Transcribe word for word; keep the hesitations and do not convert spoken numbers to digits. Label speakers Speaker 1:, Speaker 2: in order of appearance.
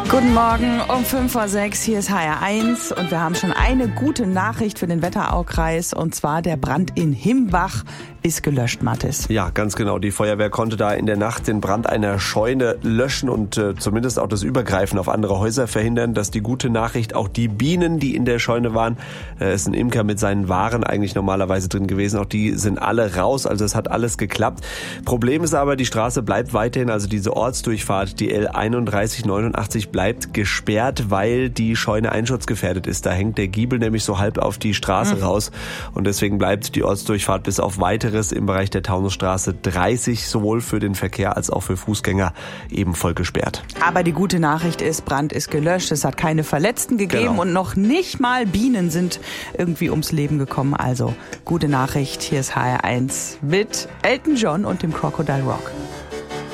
Speaker 1: Guten Morgen um fünf vor sechs, hier ist H R eins und wir haben schon eine gute Nachricht für den Wetteraukreis und zwar der Brand in Himbach ist gelöscht, Mathis.
Speaker 2: Ja, ganz genau. Die Feuerwehr konnte da in der Nacht den Brand einer Scheune löschen und äh, zumindest auch das Übergreifen auf andere Häuser verhindern. Das ist die gute Nachricht. Auch die Bienen, die in der Scheune waren, äh, ist ein Imker mit seinen Waren eigentlich normalerweise drin gewesen. Auch die sind alle raus, also es hat alles geklappt. Problem ist aber, die Straße bleibt weiterhin, also diese Ortsdurchfahrt, die L einunddreißig neunundachtzig bleibt gesperrt, weil die Scheune einsturzgefährdet ist. Da hängt der Giebel nämlich so halb auf die Straße mhm. raus und deswegen bleibt die Ortsdurchfahrt bis auf weiteres im Bereich der Taunusstraße dreißig sowohl für den Verkehr als auch für Fußgänger eben voll gesperrt.
Speaker 1: Aber die gute Nachricht ist, Brand ist gelöscht, es hat keine Verletzten gegeben genau. und noch nicht mal Bienen sind irgendwie ums Leben gekommen. Also gute Nachricht, hier ist H R eins mit Elton John und dem Crocodile Rock.